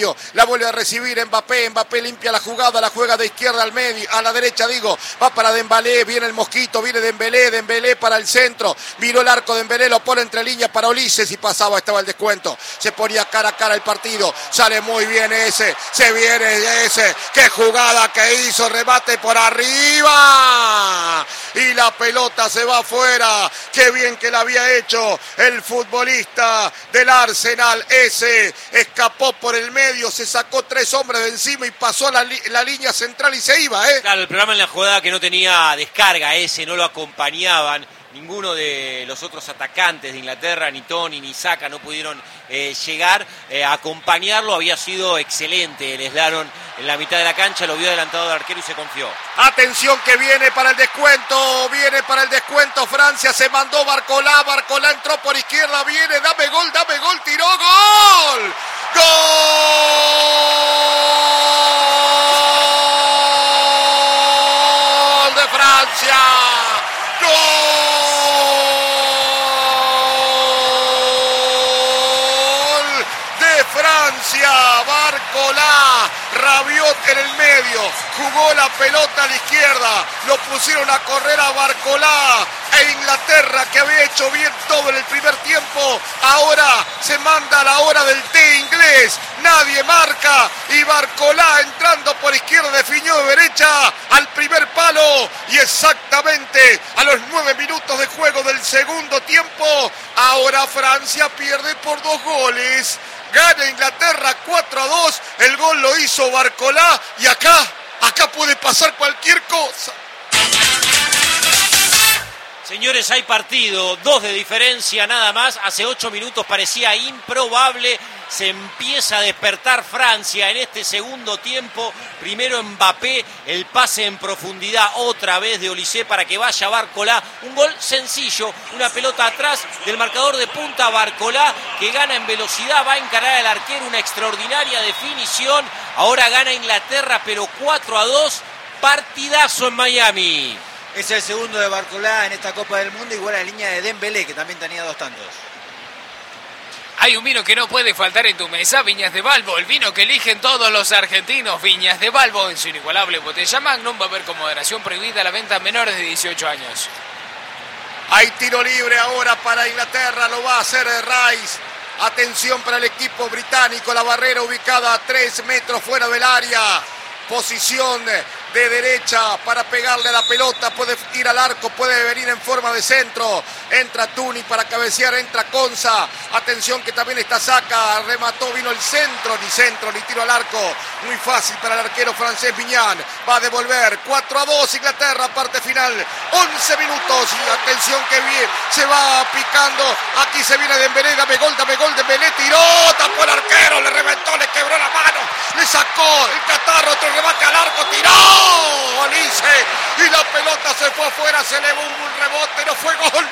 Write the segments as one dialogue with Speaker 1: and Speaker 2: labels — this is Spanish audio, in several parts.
Speaker 1: medio, la vuelve a recibir Mbappé limpia la jugada, la juega de izquierda al medio, a la derecha va para Dembélé, viene el Mosquito, viene Dembélé para el centro, miró el arco de Dembélé, lo pone entre líneas para Ulises y pasaba, estaba el descuento, se ponía cara a cara el partido, sale muy bien ese, se viene ese, qué jugada que hizo, remate por arriba y la pelota se va afuera, qué bien que la había hecho el futbolista del Arsenal, ese escapó por el medio, se sacó 3 hombres de encima y pasó a la línea central y se iba,
Speaker 2: Claro, el programa en la jugada que no tenía descarga ese, no lo acompañaban, ninguno de los otros atacantes de Inglaterra, ni Tony ni Saka, no pudieron llegar a acompañarlo, había sido excelente el Slalom en la mitad de la cancha, lo vio adelantado del arquero y se confió.
Speaker 1: Atención que viene para el descuento Francia, se mandó Barcolá entró por izquierda, viene, dame gol, tiró, gol, ¡gol de Francia! ¡Gol de Francia! Barcolá, Rabiot en el medio, jugó la pelota a la izquierda, lo pusieron a correr a Barcolá, e Inglaterra, que había hecho bien todo en el primer tiempo, ahora se manda a la hora del té inglés, nadie marca, y Barcolá entrando por izquierda definió de derecha al primer palo, y exactamente a los 9 minutos de juego del segundo tiempo, ahora Francia pierde por 2 goles, gana Inglaterra 4-2, el gol lo hizo Barcolá, y acá puede pasar cualquier cosa.
Speaker 2: Señores, hay partido, 2 de diferencia nada más, hace 8 minutos parecía improbable, se empieza a despertar Francia en este segundo tiempo, primero Mbappé, el pase en profundidad otra vez de Olise para que vaya Barcolá, un gol sencillo, una pelota atrás del marcador de punta, Barcolá que gana en velocidad, va a encarar al arquero, una extraordinaria definición, ahora gana Inglaterra pero 4-2, partidazo en Miami.
Speaker 3: Es el segundo de Barcolá en esta Copa del Mundo, igual a la línea de Dembélé, que también tenía 2 tantos.
Speaker 4: Hay un vino que no puede faltar en tu mesa, Viñas de Balbo, el vino que eligen todos los argentinos. Viñas de Balbo, en su inigualable botella Magnum, va a haber con moderación prohibida la venta a menores de 18 años.
Speaker 1: Hay tiro libre ahora para Inglaterra, lo va a hacer Rice. Atención para el equipo británico, la barrera ubicada a 3 metros fuera del área. Posición de derecha para pegarle a la pelota, puede ir al arco, puede venir en forma de centro, entra Tuni para cabecear, entra Konsa, atención que también está Saka, remató, vino el centro, ni tiro al arco, muy fácil para el arquero francés Viñán, va a devolver, 4-2 Inglaterra, parte final, 11 minutos, y atención que bien, se va picando, aquí se viene Dembélé, dame gol, Dembélé, tiró, tapó el arquero, le reventó, le quebró la mano, le sacó el catarro, otro remate al arco, tiró, Olise, y la pelota se fue afuera, se elevó un rebote, no fue gol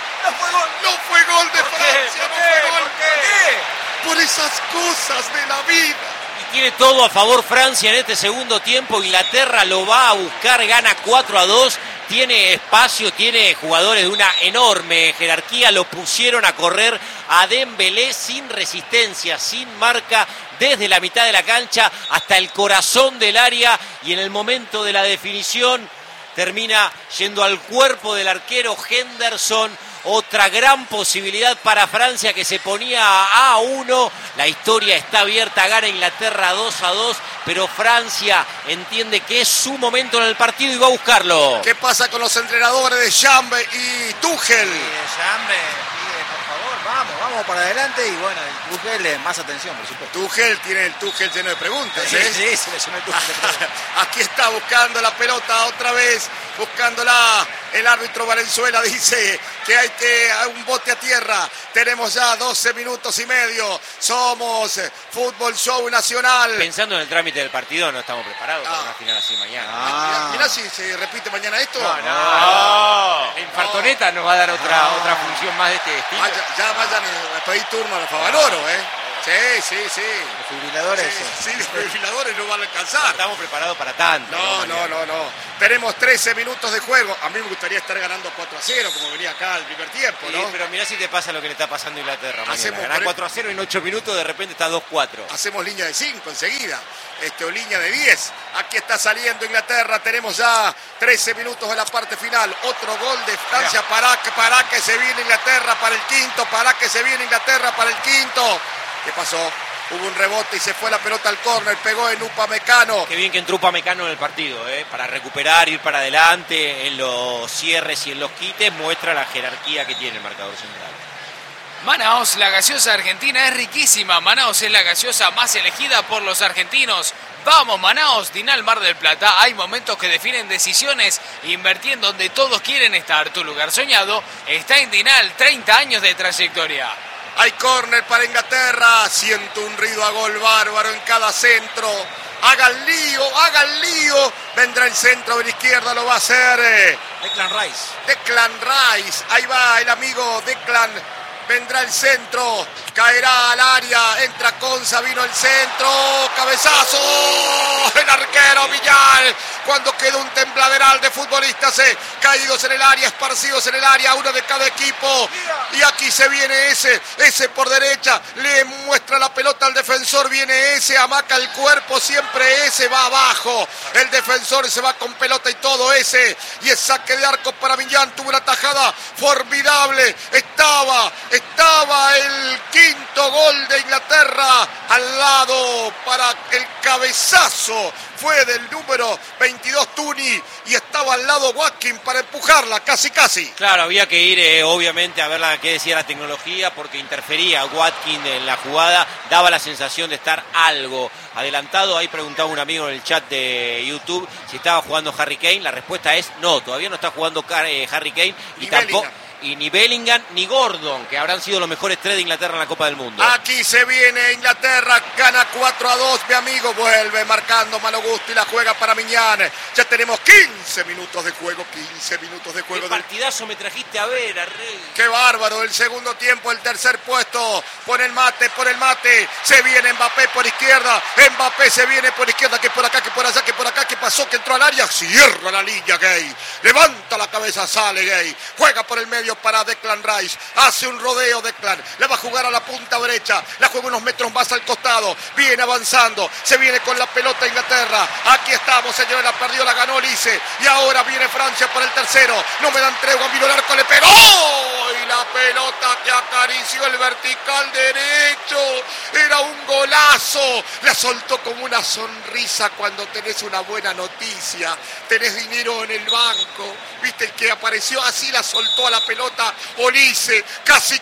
Speaker 1: de Francia, no fue gol. ¿Por qué? Por esas cosas de la vida.
Speaker 2: Y tiene todo a favor Francia en este segundo tiempo, Inglaterra lo va a buscar, gana 4-2, tiene espacio, tiene jugadores de una enorme jerarquía, lo pusieron a correr a Dembélé sin resistencia, sin marca, desde la mitad de la cancha hasta el corazón del área, y en el momento de la definición termina yendo al cuerpo del arquero Henderson. Otra gran posibilidad para Francia, que se ponía a 1. La historia está abierta, gana Inglaterra 2-2, pero Francia entiende que es su momento en el partido y va a buscarlo.
Speaker 1: ¿Qué pasa con los entrenadores de Chambe y Tuchel?
Speaker 3: Chambe, por favor, vamos para adelante, y bueno, el Tuchel, más atención, por supuesto.
Speaker 1: Tuchel tiene el Tuchel lleno de preguntas,
Speaker 3: Sí, se le llenó el Tuchel.
Speaker 1: Aquí está buscando la pelota otra vez, buscándola. El árbitro Valenzuela dice que hay un bote a tierra. Tenemos ya 12 minutos y medio. Somos Fútbol Show Nacional.
Speaker 2: Pensando en el trámite del partido, no estamos preparados para una final así mañana.
Speaker 1: Mirá si se repite mañana esto.
Speaker 2: No. En Fartoneta nos va a dar otra función más de este estilo.
Speaker 1: Ya vayan a pedir turno a Favaloro, Sí.
Speaker 3: Los fibriladores.
Speaker 1: Sí, los desfibriladores no van a alcanzar.
Speaker 2: Estamos preparados para tanto.
Speaker 1: No. Tenemos 13 minutos de juego. A mí me gustaría estar ganando 4-0, como venía acá el primer tiempo, ¿no?
Speaker 2: Sí, pero mirá si te pasa lo que le está pasando a Inglaterra. Ganar 4-0 en 8 minutos, de repente está 2-4.
Speaker 1: Hacemos línea de 5 enseguida, o línea de 10. Aquí está saliendo Inglaterra. Tenemos ya 13 minutos de la parte final. Otro gol de Francia para que se viene Inglaterra para el quinto. Para que se viene Inglaterra para el quinto. ¿Qué pasó? Hubo un rebote y se fue la pelota al córner, pegó en Upamecano.
Speaker 2: Qué bien que entró Upamecano en el partido, para recuperar, ir para adelante en los cierres y en los quites, muestra la jerarquía que tiene el marcador central.
Speaker 4: Manaos, la gaseosa argentina es riquísima. Manaos es la gaseosa más elegida por los argentinos. Vamos, Manaos, Dinal Mar del Plata. Hay momentos que definen decisiones. Invertí en donde todos quieren estar. Tu lugar soñado está en Dinal, 30 años de trayectoria.
Speaker 1: Hay córner para Inglaterra. Siento un ruido a gol bárbaro en cada centro. Hagan lío. Vendrá el centro de la izquierda, lo va a hacer
Speaker 3: Declan Rice.
Speaker 1: Declan Rice. Ahí va el amigo Declan. Vendrá el centro, caerá al área, entra Conza, vino el centro, cabezazo, el arquero Villar, cuando quedó un tembladeral de futbolistas caídos en el área, esparcidos en el área, uno de cada equipo, y aquí se viene ese por derecha, le muestra la pelota al defensor, viene ese, amaca el cuerpo, siempre ese va abajo, el defensor se va con pelota y todo ese, y es saque de arco para Millán, tuvo una tajada formidable, estaba el quinto gol de Inglaterra al lado para el cabezazo. Fue del número 22 Tuni y estaba al lado Watkins para empujarla, casi.
Speaker 2: Claro, había que ir obviamente a ver qué decía la tecnología porque interfería Watkins en la jugada, daba la sensación de estar algo adelantado. Ahí preguntaba un amigo en el chat de YouTube si estaba jugando Harry Kane. La respuesta es no, todavía no está jugando Harry Kane y tampoco... Y ni Bellingham ni Gordon, que habrán sido los mejores 3 de Inglaterra en la Copa del Mundo.
Speaker 1: Aquí se viene Inglaterra, gana 4-2, mi amigo, vuelve marcando Malo Gusto y la juega para Miñán. Ya tenemos 15 minutos de juego, 15 minutos de juego.
Speaker 2: Qué partidazo me trajiste a ver, Arrey.
Speaker 1: Qué bárbaro, el segundo tiempo, el tercer puesto, por el mate, se viene Mbappé por izquierda, Mbappé se viene por izquierda, que por acá, que por allá, que por acá, que pasó, que entró al área, cierra la línea Gay, levanta la cabeza, sale Gay, juega por el medio para Declan Rice, hace un rodeo Declan, la va a jugar a la punta derecha, la juega unos metros más al costado, viene avanzando, se viene con la pelota Inglaterra, aquí estamos señores, la perdió, la ganó Lice, y ahora viene Francia para el tercero, no me dan tregua, vino el arco, le pegó, y la pelota que acarició el vertical derecho, era un golazo, la soltó como una sonrisa cuando tenés una buena noticia, tenés dinero en el banco, viste el que apareció así, la soltó a la pelota Olise, casi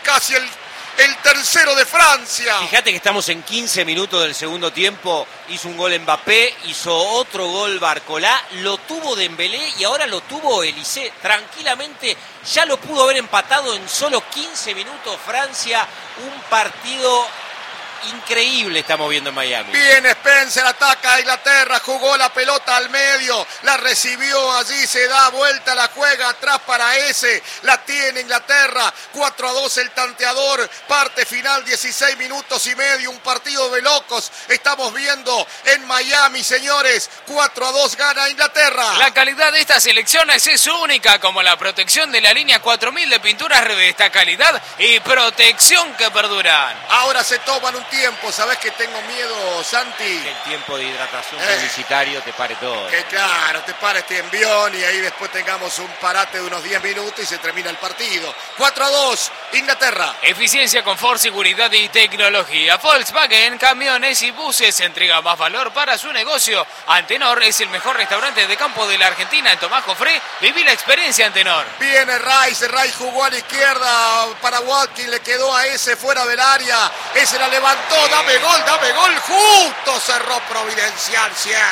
Speaker 1: el tercero de Francia.
Speaker 2: Fíjate que estamos en 15 minutos del segundo tiempo, hizo un gol Mbappé, hizo otro gol Barcolá, lo tuvo Dembélé y ahora lo tuvo Olise, tranquilamente ya lo pudo haber empatado en solo 15 minutos Francia, un partido increíble estamos viendo en Miami.
Speaker 1: Bien, Spencer ataca a Inglaterra, jugó la pelota al medio, la recibió allí, se da vuelta, la juega atrás para ese, la tiene Inglaterra, 4-2 el tanteador, parte final 16 minutos y medio, un partido de locos, estamos viendo en Miami, señores, 4-2 gana Inglaterra.
Speaker 4: La calidad de estas selecciones es única, como la protección de la línea 4000 de pinturas Revesta, calidad y protección que perduran.
Speaker 1: Ahora se toman un tiempo, ¿sabés que tengo miedo, Santi?
Speaker 2: Que el tiempo de hidratación publicitario te pare todo.
Speaker 1: Que claro, te pare este envión y ahí después tengamos un parate de unos 10 minutos y se termina el partido. 4-2, Inglaterra.
Speaker 4: Eficiencia, confort, seguridad y tecnología. Volkswagen, camiones y buses entrega más valor para su negocio. Antenor es el mejor restaurante de campo de la Argentina. En Tomás Jofré, viví la experiencia Antenor.
Speaker 1: Viene Rice jugó a la izquierda para Watkins, le quedó a ese fuera del área. Ese la levantó. Dame gol, justo cerró Providencial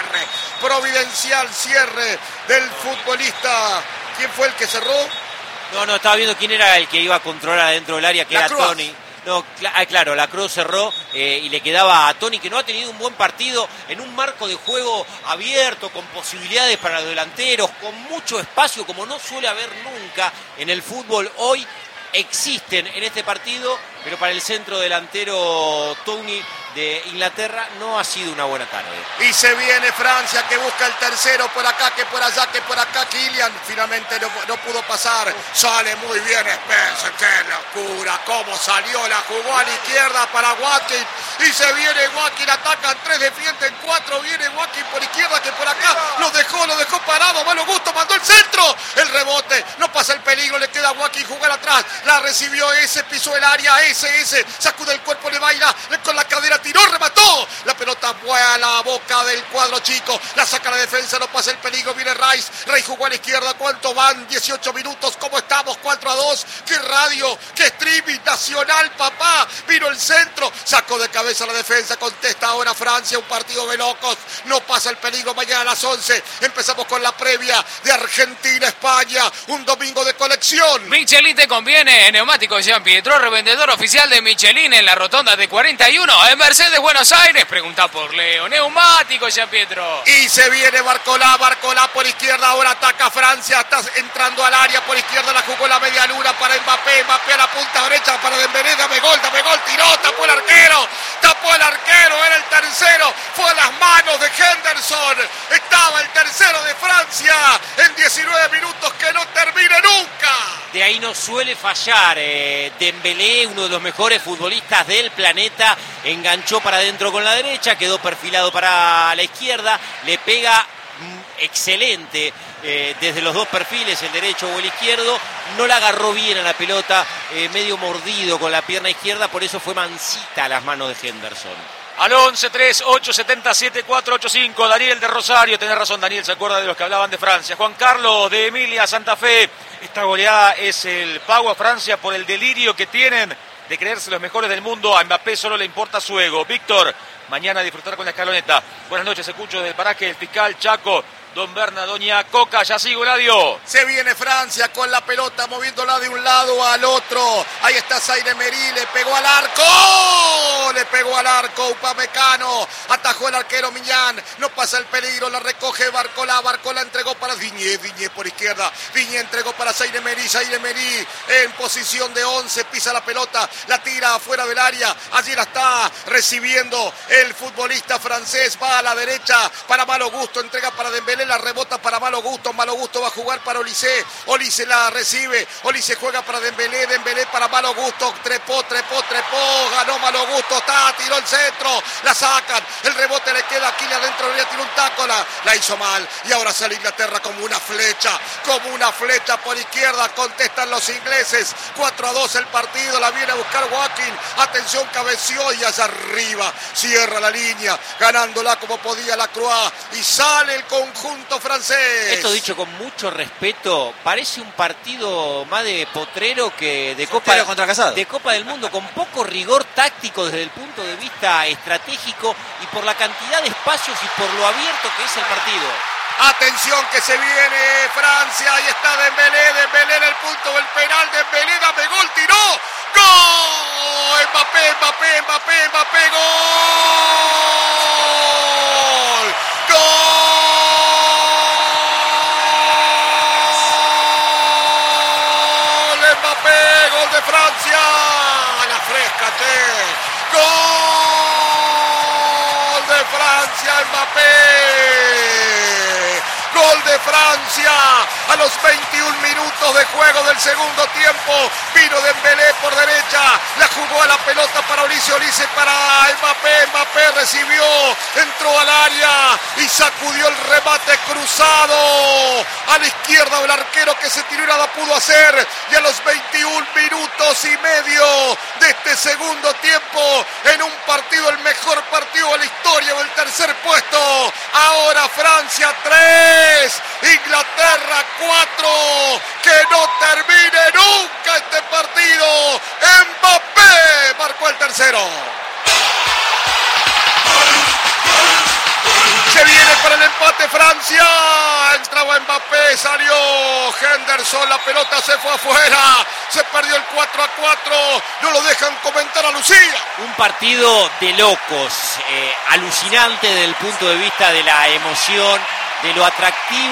Speaker 1: cierre del futbolista. ¿Quién fue el que cerró?
Speaker 2: No, estaba viendo quién era el que iba a controlar adentro del área, que era Tony. No, claro, la Cruz cerró y le quedaba a Tony, que no ha tenido un buen partido en un marco de juego abierto, con posibilidades para los delanteros, con mucho espacio, como no suele haber nunca en el fútbol hoy. existen en este partido, pero para el centro delantero Tony de Inglaterra no ha sido una buena tarde.
Speaker 1: Y se viene Francia, que busca el tercero, por acá, que por allá, que por acá. Kylian finalmente no pudo pasar. Sale muy bien Spencer, qué locura, cómo salió, la jugó a la izquierda para Watkins. Y se viene Watkins, atacan 3, defienden 4, viene Watkins por izquierda, que por acá lo dejó parado. Malo Gusto mandó el centro, el rebote, no pasa el peligro, le queda a Watkins jugar atrás. La recibió ese, pisó el área, ese, sacude el cuerpo, le baila con la cadera. Tiró, remató, la pelota fue a la boca del cuadro chico, la saca la defensa, no pasa el peligro, viene Rice jugó a la izquierda. ¿Cuánto van? 18 minutos, ¿cómo estamos? 4-2, qué radio, qué streaming nacional, papá, vino el centro, sacó de cabeza la defensa, contesta ahora Francia, un partido de locos, no pasa el peligro. Mañana a las 11 empezamos con la previa de Argentina-España, un domingo de colección.
Speaker 4: Michelin te conviene, Neumáticos Jean Pietro, revendedor oficial de Michelin en la rotonda de 41 en Mercedes, Buenos Aires. Pregunta por Leo. Neumáticos Jean Pietro.
Speaker 1: Y se viene Barcolá por izquierda, ahora ataca Francia, está entrando al área por izquierda, la jugó la media luna para Mbappé a la punta derecha para Dembélé, dame gol, tiró, tapó el arquero, era el tercero, fue a las manos de Henderson, estaba el tercero de Francia en 19 minutos, que no termine nunca.
Speaker 2: De ahí no suele fallar Dembélé, uno de los mejores futbolistas del planeta, enganchó para adentro con la derecha, quedó perfilado para la izquierda, le pega excelente desde los dos perfiles, el derecho o el izquierdo, no la agarró bien a la pelota, medio mordido con la pierna izquierda, por eso fue mansita a las manos de Henderson.
Speaker 5: Al 11-3-877-485, Daniel de Rosario, tenés razón Daniel, se acuerda de los que hablaban de Francia. Juan Carlos de Emilia, Santa Fe, esta goleada es el pago a Francia por el delirio que tienen de creerse los mejores del mundo. A Mbappé solo le importa su ego. Víctor, mañana a disfrutar con la escaloneta. Buenas noches, escucho desde el paraje del fiscal Chaco, Don Berna, Doña Coca, ya sigo, Ladio.
Speaker 1: Se viene Francia con la pelota, moviéndola de un lado al otro. Ahí está Zaire Emery, le pegó al arco, Upamecano, atajó el arquero Miñán, no pasa el peligro, la recoge Barcolá entregó para Viñé por izquierda, Viñé entregó para Zaire Emery en posición de 11, pisa la pelota, la tira afuera del área, allí la está recibiendo el futbolista francés, va a la derecha para Malo Gusto, entrega para Dembélé, la rebota para Malo Gusto va a jugar para Olise la recibe, Olise juega para Dembélé para Malo Gusto, trepó, ganó Malo Gusto, tiró el centro, la sacan, el rebote le queda aquí adentro, tiró un taco, la hizo mal, y ahora sale Inglaterra como una flecha por izquierda, contestan los ingleses, 4-2 el partido, la viene a buscar Watkins, atención, cabeció y allá arriba, cierra la línea, ganándola como podía la Croix, y sale el conjunto francés.
Speaker 2: Esto dicho con mucho respeto, parece un partido más de potrero que de Copa del Mundo, con poco rigor táctico desde el punto de vista estratégico y por la cantidad de espacios y por lo abierto que es el partido.
Speaker 1: Atención que se viene Francia, ahí está Dembélé en el punto del penal, Dembélé, dame gol, tiró, ¡gol! Mbappé, ¡gol! Gol de Francia, la fresca, gol de Francia, Mbappé, gol de Francia, a los 21 minutos de juego del segundo tiempo, vino Dembélé por derecha, la jugó a la pelota para Olise para Mbappé recibió, entró al área y sacudió el remate cruzado a la izquierda del arquero que se tiró y nada pudo hacer, y a los 21 minutos y medio de este segundo tiempo, en un partido, el mejor partido de la historia, del tercer puesto, ahora Francia 3, Inglaterra 4, que no termine nunca este partido. Mbappé marcó el tercero. Se viene para el empate Francia, entraba Mbappé, salió Henderson, la pelota se fue afuera, se perdió el 4-4, no lo dejan comentar a Lucía.
Speaker 2: Un partido de locos, alucinante desde el punto de vista de la emoción, de lo atractivo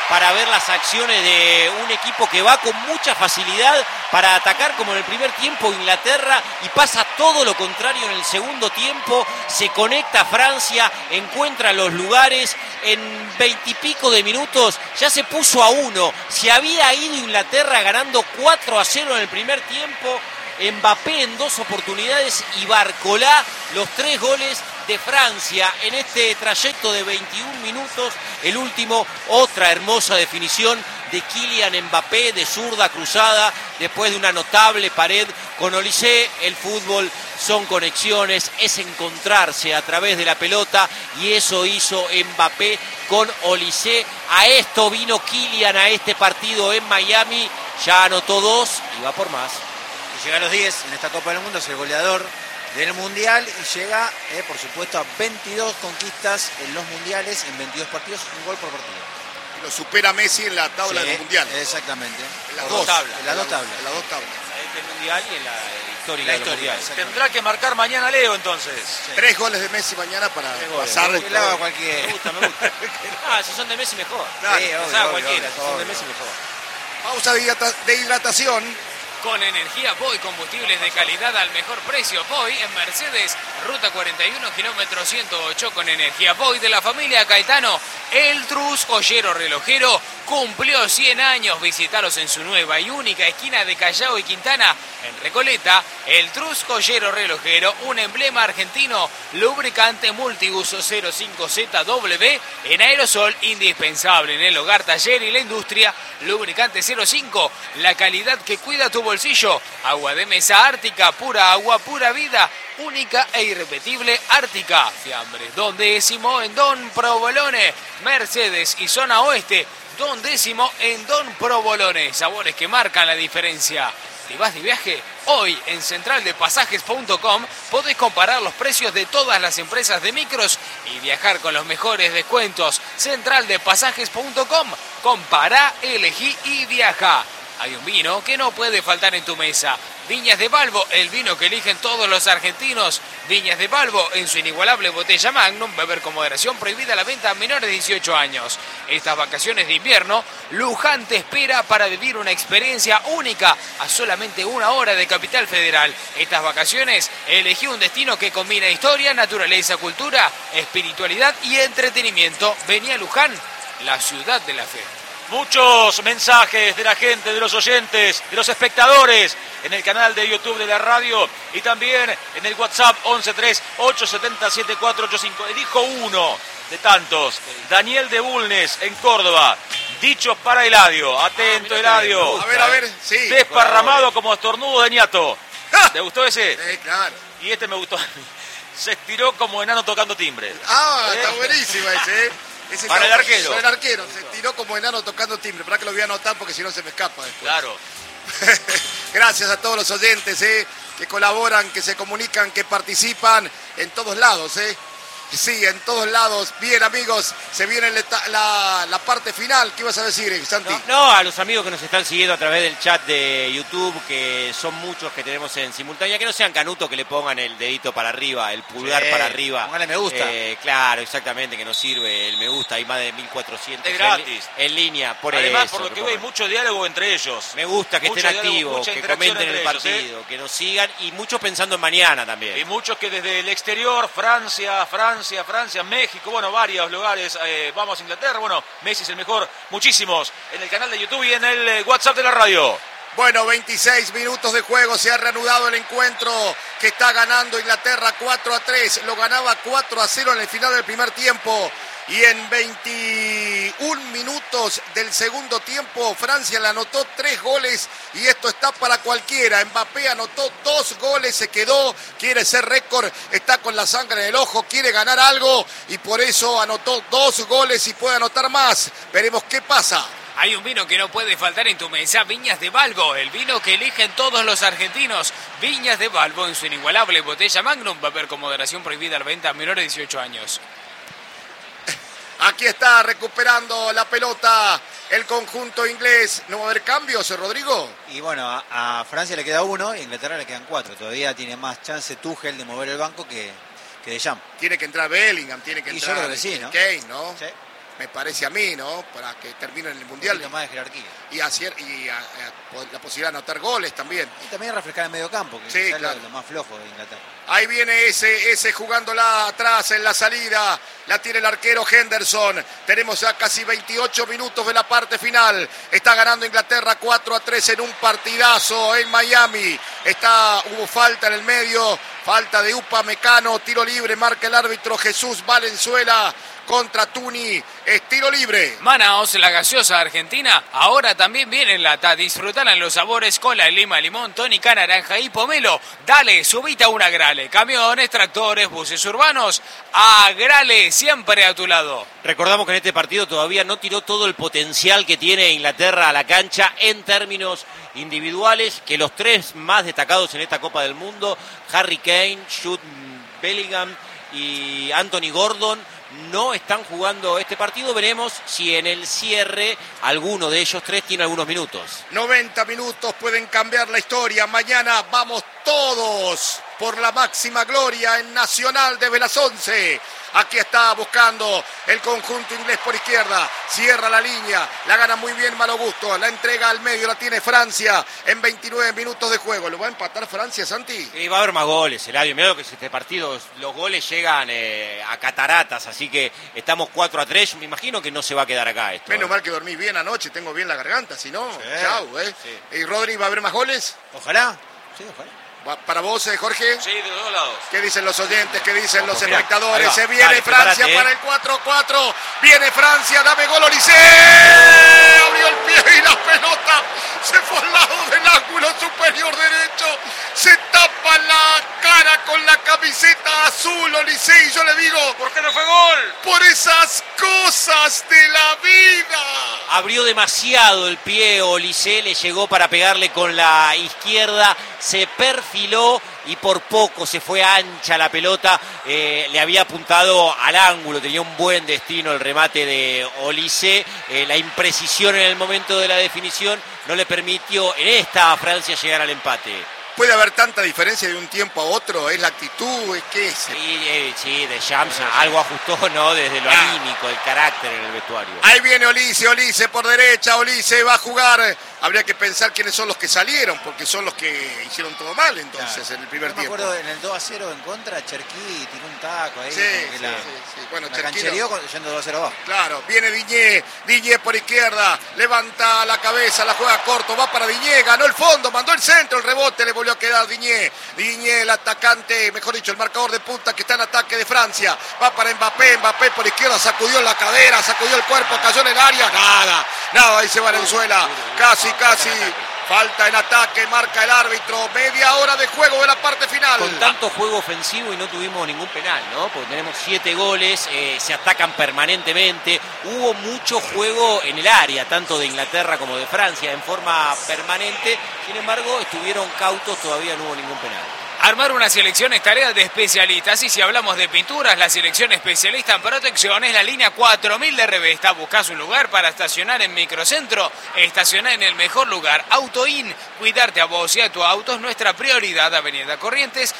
Speaker 2: para ver las acciones de un equipo que va con mucha facilidad para atacar, como en el primer tiempo Inglaterra, y pasa todo lo contrario en el segundo tiempo. Se conecta Francia, encuentra los lugares, en 20 y pico de minutos ya se puso a 1. Se había ido Inglaterra ganando 4-0 en el primer tiempo. Mbappé en 2 oportunidades y Barcolá los 3 goles de Francia en este trayecto de 21 minutos. El último, otra hermosa definición de Kylian Mbappé de zurda cruzada después de una notable pared con Olise. El fútbol son conexiones, es encontrarse a través de la pelota, y eso hizo Mbappé con Olise. A esto vino Kylian, a este partido en Miami. Ya anotó 2 y va por más.
Speaker 3: Llega a los 10 en esta Copa del Mundo, es el goleador del Mundial y llega, por supuesto, a 22 conquistas en los Mundiales, en 22 partidos, un gol por partido.
Speaker 1: Lo supera Messi en la tabla de los Mundiales.
Speaker 3: Exactamente.
Speaker 1: En las dos tablas.
Speaker 3: En las dos tablas.
Speaker 1: En las dos tablas.
Speaker 2: En el Mundial y en la histórica de los Mundiales.
Speaker 5: Tendrá que marcar mañana Leo, entonces.
Speaker 3: Sí.
Speaker 1: 3 goles de Messi mañana para pasar.
Speaker 3: Me gusta.
Speaker 2: Me gusta. Si son de Messi, mejor.
Speaker 1: Claro,
Speaker 3: Sí, obvio,
Speaker 2: Cualquiera,
Speaker 3: obvio,
Speaker 2: si son de
Speaker 3: obvio.
Speaker 2: Messi, mejor.
Speaker 1: Pausa de hidratación.
Speaker 4: Con energía Boy, combustibles de calidad al mejor precio. Boy en Mercedes, ruta 41, kilómetro 108. Con energía Boy de la familia Caetano. El Trus, joyero relojero, cumplió 100 años. Visitaros en su nueva y única esquina de Callao y Quintana, en Recoleta. El Trus, joyero relojero, un emblema argentino. Lubricante multiuso 05ZW en aerosol, indispensable en el hogar, taller y la industria. Lubricante 05, la calidad que cuida tu bolsillo. Agua de mesa Ártica, pura agua, pura vida, única e irrepetible Ártica. Fiambres Don Décimo en Don Provolone. Mercedes y zona oeste, Don Décimo en Don Provolone. Sabores que marcan la diferencia. ¿Te vas de viaje? Hoy en centraldepasajes.com podés comparar los precios de todas las empresas de micros y viajar con los mejores descuentos. Centraldepasajes.com. Compará, elegí y viaja. Hay un vino que no puede faltar en tu mesa. Viñas de Balbo, el vino que eligen todos los argentinos. Viñas de Balbo, en su inigualable botella Magnum, beber con moderación, prohibida la venta a menores de 18 años. Estas vacaciones de invierno, Luján te espera para vivir una experiencia única a solamente 1 hora de Capital Federal. Estas vacaciones, elegí un destino que combina historia, naturaleza, cultura, espiritualidad y entretenimiento. Vení a Luján, la ciudad de la fe.
Speaker 5: Muchos mensajes de la gente, de los oyentes, de los espectadores en el canal de YouTube de la radio y también en el WhatsApp 1138707485. Elijo uno de tantos. Daniel de Bulnes en Córdoba. Dichos para Eladio. Atento, Eladio.
Speaker 1: A ver, sí.
Speaker 5: Desparramado como estornudo de ñato. ¿Te gustó ese?
Speaker 1: Claro.
Speaker 5: Y este me gustó. Se estiró como enano tocando timbre.
Speaker 1: Está buenísimo ese, Ese
Speaker 5: para el arquero.
Speaker 1: Para el arquero. Se tiró como enano tocando timbre. Para que lo voy a anotar porque si no se me escapa después.
Speaker 5: Claro.
Speaker 1: Gracias a todos los oyentes que colaboran, que se comunican, que participan en todos lados. Sí, en todos lados. Bien, amigos, se viene la parte final. ¿Qué ibas a decir, Santi?
Speaker 2: No, a los amigos que nos están siguiendo a través del chat de YouTube, que son muchos que tenemos en simultánea, que no sean canutos, que le pongan el dedito para arriba, el pulgar para arriba.
Speaker 3: Póngale me gusta.
Speaker 2: Claro, exactamente, que nos sirve el me gusta. Hay más de 1400
Speaker 5: es gratis.
Speaker 2: En línea, por
Speaker 5: Además,
Speaker 2: eso.
Speaker 5: por lo que veo, hay mucho diálogo entre ellos.
Speaker 2: Me gusta que
Speaker 5: Mucho
Speaker 2: estén
Speaker 5: diálogo,
Speaker 2: activos,
Speaker 5: mucha
Speaker 2: que
Speaker 5: interacción
Speaker 2: comenten el
Speaker 5: entre ellos,
Speaker 2: partido, que nos sigan, y muchos pensando en mañana también.
Speaker 5: Y muchos que desde el exterior, Francia, México, bueno, varios lugares, vamos a Inglaterra, bueno, Messi es el mejor, muchísimos, en el canal de YouTube y en el WhatsApp de la radio.
Speaker 1: Bueno, 26 minutos de juego, se ha reanudado el encuentro que está ganando Inglaterra 4-3, lo ganaba 4-0 en el final del primer tiempo. Y en 21 minutos del segundo tiempo, Francia le anotó 3 goles y esto está para cualquiera. Mbappé anotó 2 goles, se quedó, quiere ser récord, está con la sangre en el ojo, quiere ganar algo y por eso anotó 2 goles y puede anotar más. Veremos qué pasa.
Speaker 4: Hay un vino que no puede faltar en tu mesa, Viñas de Balbo, el vino que eligen todos los argentinos. Viñas de Balbo en su inigualable botella Magnum, beber con moderación, prohibida la venta a menores de 18 años.
Speaker 1: Aquí está recuperando la pelota el conjunto inglés. ¿No va a haber cambios, Rodrigo?
Speaker 3: Y bueno, a Francia le queda 1 y a Inglaterra le quedan 4. Todavía tiene más chance Tuchel de mover el banco que Deschamps.
Speaker 1: Tiene que entrar Bellingham, tiene que
Speaker 3: Y
Speaker 1: entrar
Speaker 3: yo creo que sí, ¿no?
Speaker 1: Kane, ¿no?
Speaker 3: Sí.
Speaker 1: me parece a mí, ¿no? Para que termine en el Mundial.
Speaker 3: Un poquito más de jerarquía.
Speaker 1: Y la posibilidad de anotar goles también.
Speaker 3: Y también refrescar el medio campo, que
Speaker 1: sí,
Speaker 3: es
Speaker 1: claro.
Speaker 3: lo más flojo de Inglaterra.
Speaker 1: Ahí viene ese jugándola atrás en la salida. La tiene el arquero Henderson. Tenemos ya casi 28 minutos de la parte final. Está ganando Inglaterra 4-3 en un partidazo en Miami. Hubo falta en el medio. Falta de Upamecano. Tiro libre. Marca el árbitro Jesús Valenzuela contra Tuni. Es tiro libre.
Speaker 4: Manaos, la gaseosa argentina, ahora también viene en lata. Disfrutarán los sabores cola, lima, limón, tónica, naranja y pomelo. Dale, subite a una Grale. Camiones, tractores, buses urbanos. A Grale, siempre a tu lado.
Speaker 2: Recordamos que en este partido todavía no tiró todo el potencial que tiene Inglaterra a la cancha en términos individuales, que los tres más destacados en esta Copa del Mundo, Harry Kane, Jude Bellingham y Anthony Gordon, no están jugando este partido. Veremos si en el cierre alguno de ellos tres tiene algunos minutos.
Speaker 1: 90 minutos pueden cambiar la historia. Mañana vamos todos por la máxima gloria en Nacional desde las 11. Aquí está buscando el conjunto inglés por izquierda. Cierra la línea. La gana muy bien Malo Gusto. La entrega al medio. La tiene Francia en 29 minutos de juego. ¿Lo va a empatar Francia, Santi?
Speaker 2: Y va a haber más goles, Eladio. Mirá lo que es este partido. Los goles llegan a cataratas. Así que estamos 4-3. Me imagino que no se va a quedar acá esto.
Speaker 1: Menos mal que dormí bien anoche. Tengo bien la garganta. Si no,
Speaker 3: Sí.
Speaker 1: chau.
Speaker 2: Sí.
Speaker 1: ¿Y Rodri, va a haber más goles?
Speaker 3: Ojalá. Sí, ojalá.
Speaker 1: Para vos, Jorge.
Speaker 5: Sí, de los dos lados.
Speaker 1: ¿Qué dicen los oyentes? ¿Qué dicen los
Speaker 2: Mirá,
Speaker 1: espectadores?
Speaker 2: ahí va.
Speaker 1: Se viene
Speaker 2: Dale,
Speaker 1: Francia
Speaker 2: prepárate,
Speaker 1: para el 4-4. Viene Francia, dame gol, Olise. Abrió el pie y la pelota se fue al lado del ángulo superior derecho. Se tapa la cara con la camiseta azul, Olise. Y yo le digo,
Speaker 5: ¿Por qué no fue gol?
Speaker 1: por esas cosas de la vida.
Speaker 2: Abrió demasiado el pie Olise, le llegó para pegarle con la izquierda, se perfiló y por poco se fue ancha la pelota. Le había apuntado al ángulo, tenía un buen destino el remate de Olise. La imprecisión en el momento de la definición no le permitió en esta Francia llegar al empate.
Speaker 1: ¿Puede haber tanta diferencia de un tiempo a otro? ¿Es la actitud? ¿Es qué es?
Speaker 2: Sí, de Shams algo ajustó, ¿no? Desde lo anímico, el carácter en el vestuario.
Speaker 1: Ahí viene Olise por derecha, Olise va a jugar. Habría que pensar quiénes son los que salieron, porque son los que hicieron todo mal entonces en el primer
Speaker 3: Yo
Speaker 1: tiempo.
Speaker 3: me acuerdo en el 2-0 en contra, Cherquí tiró un taco ahí.
Speaker 1: Sí,
Speaker 3: como que
Speaker 1: sí. Bueno,
Speaker 3: la
Speaker 1: Cherquí
Speaker 3: canchereó yendo 2-0 abajo.
Speaker 1: Claro, viene Diñé por izquierda, levanta la cabeza, la juega corto, va para Diñé, ganó el fondo, mandó el centro, el rebote, le volvió a quedar Diñé, el atacante, mejor dicho, el marcador de punta que está en ataque de Francia, va para Mbappé por izquierda, sacudió la cadera, sacudió el cuerpo, cayó en el área, nada, ahí se va Valenzuela, casi, falta en ataque, marca el árbitro, media hora de juego de la parte final.
Speaker 2: Con tanto juego ofensivo y no tuvimos ningún penal, ¿no? Porque tenemos 7 goles, se atacan permanentemente. Hubo mucho juego en el área, tanto de Inglaterra como de Francia, en forma permanente. Sin embargo, estuvieron cautos, todavía no hubo ningún penal.
Speaker 4: Armar una selección es tarea de especialistas y si hablamos de pinturas, la selección especialista en protección es la línea 4000 de Revesta. Buscás un lugar para estacionar en Microcentro, estacionar en el mejor lugar. AutoIn, cuidarte a vos y a tu auto es nuestra prioridad. Avenida Corrientes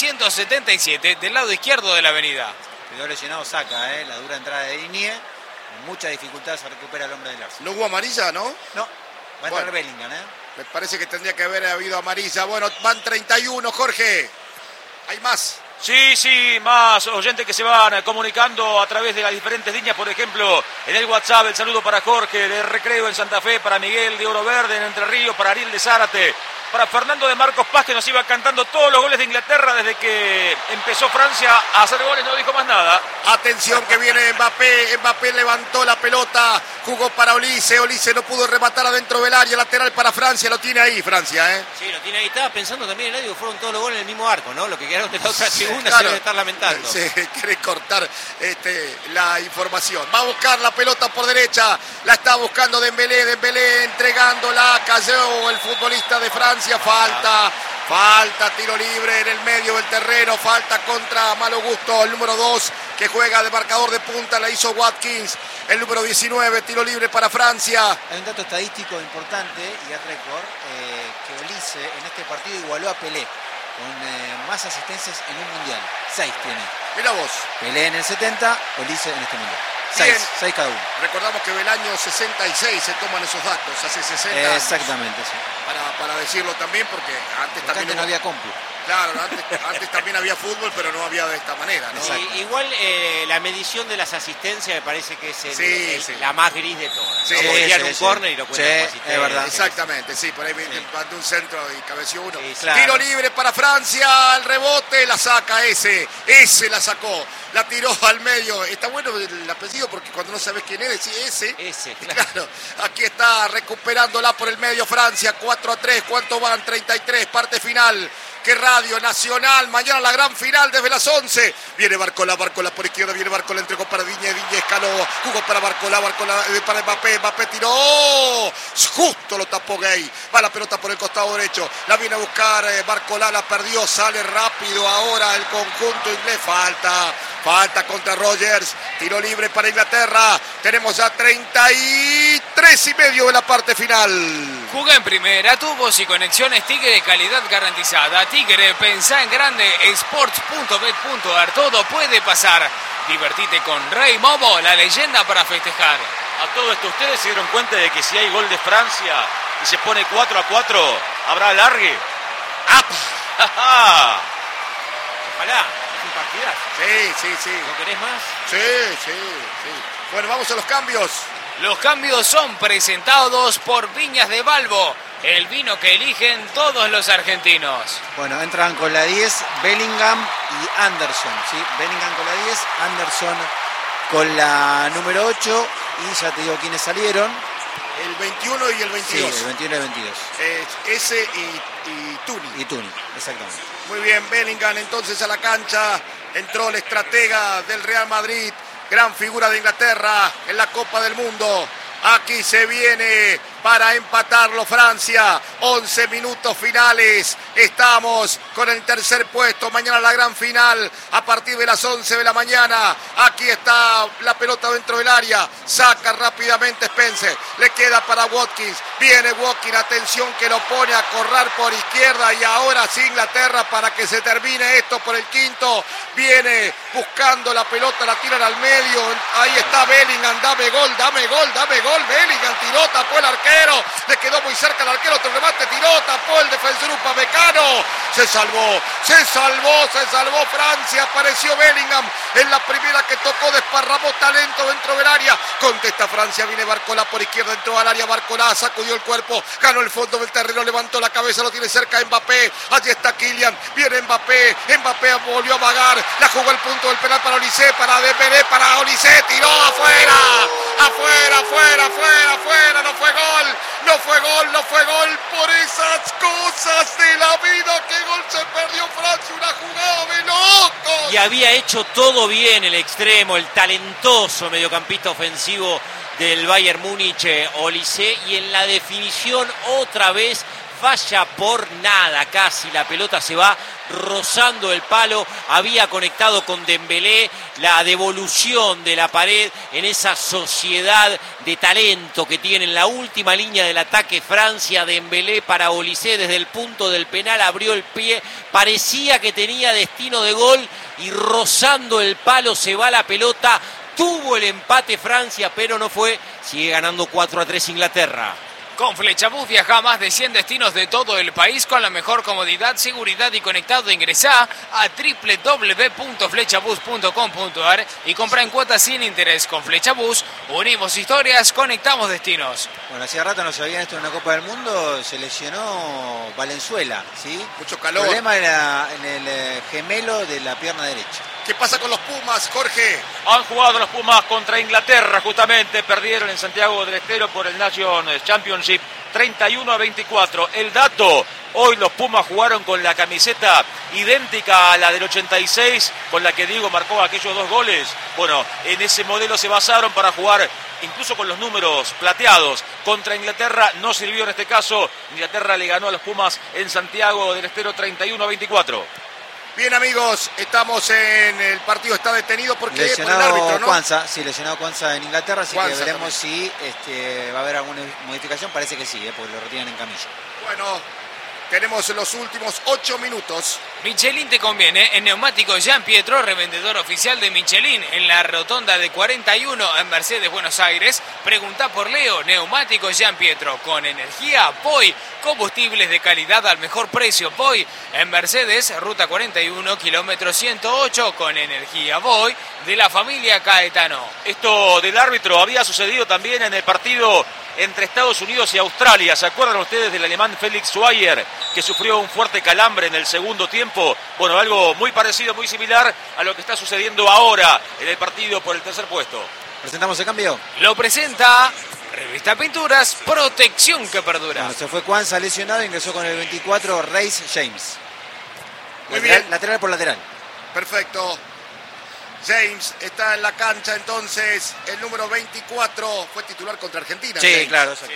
Speaker 4: 677, del lado izquierdo de la avenida.
Speaker 3: Quedó lesionado Saka, la dura entrada de Digne. Con mucha dificultad se recupera el hombre del Arsenal.
Speaker 1: No hubo amarilla, ¿no?
Speaker 3: No, va a
Speaker 1: Bueno.
Speaker 3: entrar Bellingham,
Speaker 1: Me parece que tendría que haber habido amarilla. Bueno, van 31, Jorge. Hay más.
Speaker 5: Sí, más oyentes que se van comunicando a través de las diferentes líneas. Por ejemplo, en el WhatsApp, el saludo para Jorge de Recreo en Santa Fe, para Miguel de Oro Verde en Entre Ríos, para Ariel de Zárate, para Fernando de Marcos Paz, que nos iba cantando todos los goles de Inglaterra desde que empezó Francia a hacer goles, no dijo más nada.
Speaker 1: Atención que viene Mbappé levantó la pelota, jugó para Olise no pudo rematar adentro del área, lateral para Francia, lo tiene ahí Francia,
Speaker 2: Sí, lo tiene ahí. Estaba pensando también en Eladio que fueron todos los goles en el mismo arco, ¿no? Lo que quedaron de la otra segunda
Speaker 1: claro.
Speaker 2: se debe estar lamentando.
Speaker 1: Se quiere cortar la información. Va a buscar la pelota por derecha, la está buscando Dembélé entregándola, cayó el futbolista de Francia, falta, tiro libre en el medio del terreno, falta contra Malo Gusto, el número 2 que juega de marcador de punta, la hizo Watkins, el número 19, tiro libre para Francia.
Speaker 3: Hay un dato estadístico importante y es récord, que Olise en este partido igualó a Pelé con más asistencias en un mundial. 6 tiene.
Speaker 1: Mira vos.
Speaker 3: Pelé en el 70, Olise en este mundial.
Speaker 1: Bien.
Speaker 3: 6 cada uno.
Speaker 1: Recordamos que del año 66 se toman esos datos, hace 60 años.
Speaker 3: Exactamente, sí.
Speaker 1: Para decirlo también, porque antes
Speaker 3: Porque
Speaker 1: también
Speaker 3: antes no había compu.
Speaker 1: Claro, antes también había fútbol, pero no había de esta manera, ¿no?
Speaker 2: Sí, igual la medición de las asistncias me parece que es
Speaker 1: Sí.
Speaker 2: la más gris de todas.
Speaker 1: Sí,
Speaker 2: ¿no? Porque tiran
Speaker 3: sí,
Speaker 2: un
Speaker 3: sí.
Speaker 2: córner y lo cuentan
Speaker 3: Sí,
Speaker 2: como
Speaker 3: es
Speaker 2: asistencia.
Speaker 3: verdad.
Speaker 1: Exactamente, sí, por ahí mandó un centro y cabeció uno.
Speaker 2: Sí,
Speaker 3: claro.
Speaker 1: Tiro libre para Francia, el rebote, la saca ese la sacó, la tiró al medio. Está bueno el apellido porque cuando no sabes quién es, decís ese.
Speaker 2: Ese, claro.
Speaker 1: Claro, aquí está recuperándola por el medio Francia, 4-3, ¿cuánto van? 33, parte final. Que Radio Nacional, mañana la gran final desde las 11. Viene Barcola por izquierda, viene Barcola, entregó para Diñé escaló, jugó para Barcola para Mbappé tiró, justo lo tapó Gay, va la pelota por el costado derecho, la viene a buscar Barcola, la perdió, sale rápido ahora el conjunto inglés, falta contra Rogers, tiro libre para Inglaterra, tenemos ya 33 y medio de la parte final.
Speaker 4: Juega en primera, tubos y conexiones Tigre, calidad garantizada. Tigre, pensá en grande, sports.bet.ar, todo puede pasar. Divertite con Rey Momo, la leyenda para festejar.
Speaker 5: A todo esto, ¿ustedes se dieron cuenta de que si hay gol de Francia y se pone 4-4, habrá alargue?
Speaker 2: Ojalá, es un partidazo.
Speaker 1: Sí.
Speaker 2: ¿No querés más?
Speaker 1: Sí. Bueno, vamos a los cambios.
Speaker 4: Los cambios son presentados por Viñas de Balbo, el vino que eligen todos los argentinos.
Speaker 3: Bueno, entran con la 10 Bellingham y Anderson, ¿sí? Bellingham con la 10, Anderson con la número 8 y ya te digo quiénes salieron.
Speaker 1: El 21 y el 22.
Speaker 3: Sí, el 21 y el 22.
Speaker 1: Ese y Tuni.
Speaker 3: Y Tuni, exactamente.
Speaker 1: Muy bien, Bellingham entonces a la cancha. Entró el estratega del Real Madrid. Gran figura de Inglaterra en la Copa del Mundo. Aquí se viene para empatarlo Francia. 11 minutos finales. Estamos con el tercer puesto. Mañana la gran final a partir de las 11 de la mañana. Aquí está la pelota dentro del área. Saca rápidamente Spencer. Le queda para Watkins. Viene Watkins. Atención que lo pone a correr por izquierda. Y ahora sí Inglaterra para que se termine esto por el quinto. Viene buscando la pelota. La tiran al medio. Ahí está Bellingham. Dame gol. Bellingham tiró, tapó el arquero, le quedó muy cerca el arquero, otro remate, tiró, tapó el defensor Upamecano, se salvó Francia, apareció Bellingham en la primera que tocó, desparramó talento dentro del área, contesta Francia, viene Barcola por izquierda, entró al área, Barcola sacudió el cuerpo, ganó el fondo del terreno, levantó la cabeza, lo tiene cerca Mbappé, allí está Kylian, viene Mbappé volvió a vagar, la jugó el punto del penal para Olise, para Dembélé, para Olise, tiró afuera, no fue gol por esas cosas de la vida, qué gol se perdió Francia, una jugada de locos.
Speaker 2: Y había hecho todo bien el extremo, el talentoso mediocampista ofensivo del Bayern Múnich, Olise, y en la definición otra vez falla por nada, casi la pelota se va rozando el palo, había conectado con Dembélé, la devolución de la pared en esa sociedad de talento que tiene en la última línea del ataque Francia. Dembélé para Olise desde el punto del penal, abrió el pie, parecía que tenía destino de gol y rozando el palo se va la pelota, tuvo el empate Francia pero no fue, sigue ganando 4-3 Inglaterra.
Speaker 4: Con Flechabús viaja a más de 100 destinos de todo el país con la mejor comodidad, seguridad y conectado. Ingresá a www.flechabus.com.ar y compra en cuotas sin interés. Con Flechabús unimos historias, conectamos destinos.
Speaker 3: Bueno, hacía rato no sabían esto en una Copa del Mundo, se lesionó Valenzuela, ¿sí?
Speaker 1: Mucho calor.
Speaker 3: El problema era en el gemelo de la pierna derecha.
Speaker 1: ¿Qué pasa con los Pumas, Jorge?
Speaker 5: Han jugado los Pumas contra Inglaterra, justamente perdieron en Santiago del Estero por el Nations Championship 31-24. El dato, hoy los Pumas jugaron con la camiseta idéntica a la del 86, con la que Diego marcó aquellos 2 goles. Bueno, en ese modelo se basaron para jugar incluso con los números plateados. Contra Inglaterra no sirvió en este caso. Inglaterra le ganó a los Pumas en Santiago del Estero 31-24.
Speaker 1: Bien, amigos, estamos en el partido, está detenido porque
Speaker 3: lesionado
Speaker 1: por el árbitro, ¿no?
Speaker 3: Kwanza, sí, lesionado Kwanza en Inglaterra, así
Speaker 1: Kwanza
Speaker 3: que veremos
Speaker 1: también.
Speaker 3: si va a haber alguna modificación, parece que sí, porque lo retiran en camilla.
Speaker 1: Bueno, tenemos los últimos 8 minutos
Speaker 4: Michelin te conviene. En Neumáticos Jean Pietro, revendedor oficial de Michelin en la rotonda de 41 en Mercedes, Buenos Aires. Pregunta por Leo. Neumáticos Jean Pietro, con energía Voy. Combustibles de calidad al mejor precio. Voy en Mercedes, ruta 41, kilómetro 108, con energía Voy, de la familia Caetano.
Speaker 5: Esto del árbitro había sucedido también en el partido entre Estados Unidos y Australia. ¿Se acuerdan ustedes del alemán Felix Schweier, que sufrió un fuerte calambre en el segundo tiempo? Bueno, algo muy parecido, muy similar a lo que está sucediendo ahora en el partido por el tercer puesto.
Speaker 3: ¿Presentamos el cambio?
Speaker 4: Lo presenta Revista Pinturas, protección que perdura.
Speaker 3: Bueno, se fue Cuanza lesionado, ingresó con el 24 Reece James.
Speaker 1: Muy
Speaker 3: Lateral,
Speaker 1: bien.
Speaker 3: lateral por lateral.
Speaker 1: Perfecto. James está en la cancha entonces, el número 24, fue titular contra Argentina.
Speaker 3: Sí,
Speaker 1: James.
Speaker 3: claro. Exacto.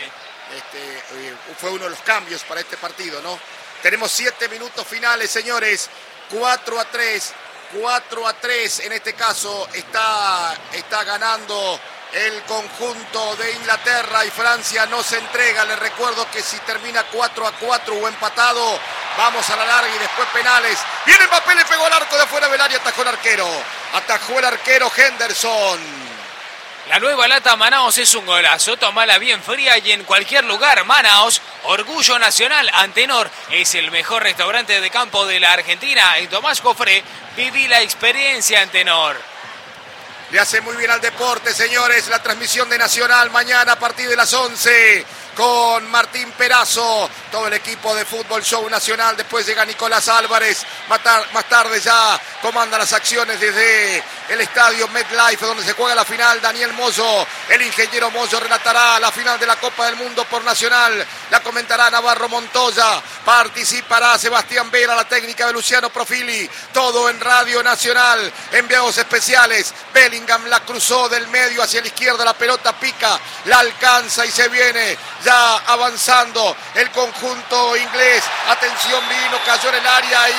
Speaker 1: Fue uno de los cambios para este partido, ¿no? Tenemos 7 minutos finales, señores. 4-3. 4-3 en este caso está ganando el conjunto de Inglaterra y Francia no se entrega. Les recuerdo que si termina 4-4 o empatado, vamos a la larga y después penales. Viene Mbappé, le pegó al arco de afuera del área, atajó el arquero. Atajó el arquero Henderson.
Speaker 4: La nueva lata Manaos es un golazo, tomala bien fría y en cualquier lugar. Manaos, orgullo nacional. Antenor es el mejor restaurante de campo de la Argentina. En Tomás Cofré, viví la experiencia Antenor.
Speaker 1: Le hace muy bien al deporte, señores. La transmisión de Nacional mañana a partir de las 11 con Martín Perazo, todo el equipo de Fútbol Show Nacional. Después llega Nicolás Álvarez. Más tarde ya comanda las acciones desde el estadio MetLife, donde se juega la final. Daniel Mozo, el ingeniero Mozo, relatará la final de la Copa del Mundo por Nacional. La comentará Navarro Montoya. Participará Sebastián Vera, la técnica de Luciano Profili. Todo en Radio Nacional. Enviados especiales. Bellingham la cruzó del medio hacia la izquierda. La pelota pica, la alcanza y se viene ya avanzando el conjunto inglés. Atención, vino, cayó en el área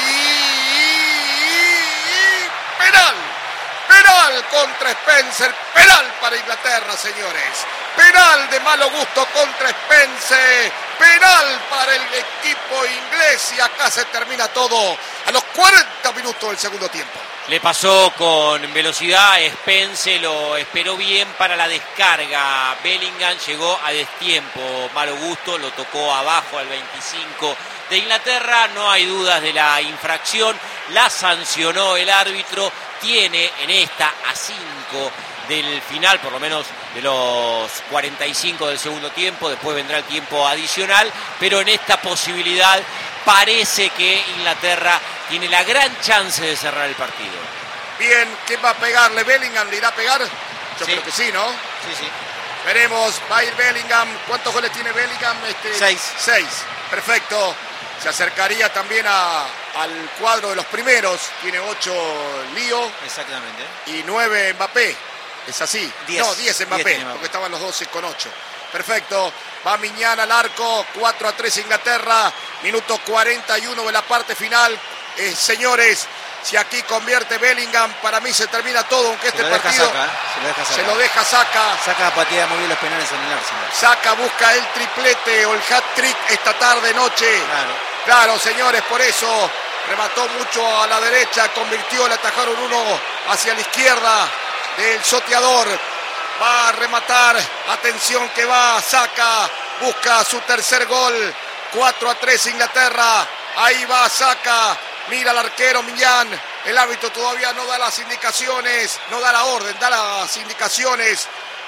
Speaker 1: y penal. Penal contra Spencer. Penal para Inglaterra, señores. Penal de malo gusto contra Spencer. Penal para el equipo inglés. Y acá se termina todo a los 40 minutos del segundo tiempo.
Speaker 2: Le pasó con velocidad, Spence lo esperó bien para la descarga. Bellingham llegó a destiempo, malo gusto, lo tocó abajo al 25 de Inglaterra. No hay dudas de la infracción, la sancionó el árbitro. Tiene en esta a 5 del final, por lo menos de los 45 del segundo tiempo. Después vendrá el tiempo adicional, pero en esta posibilidad parece que Inglaterra tiene la gran chance de cerrar el partido.
Speaker 1: Bien, ¿quién va a pegarle? ¿Bellingham le irá a pegar? Yo creo que sí, ¿no?
Speaker 3: Sí.
Speaker 1: Veremos, va a ir Bellingham. ¿Cuántos goles tiene Bellingham?
Speaker 3: 6.
Speaker 1: 6, perfecto. Se acercaría también al cuadro de los primeros. Tiene 8 Lío.
Speaker 3: Exactamente.
Speaker 1: Y 9 Mbappé. ¿Es así?
Speaker 3: 10.
Speaker 1: No, 10 Mbappé, porque estaban los 12 con 8. Perfecto. Va Miñán al arco. 4-3 Inglaterra. Minuto 41 de la parte final. Señores, si aquí convierte Bellingham, para mí se termina todo, aunque este partido se lo deja Saka.
Speaker 3: Saka patea muy bien los penales en el Arsenal.
Speaker 1: Saka busca el triplete o el hat-trick esta tarde, noche. Claro, señores, por eso remató mucho a la derecha, convirtió, le atajaron uno hacia la izquierda del soteador. Va a rematar, atención que va Saka, busca su tercer gol. 4-3 Inglaterra, ahí va Saka. Mira al arquero Millán, el árbitro todavía no da las indicaciones, no da la orden, da las indicaciones.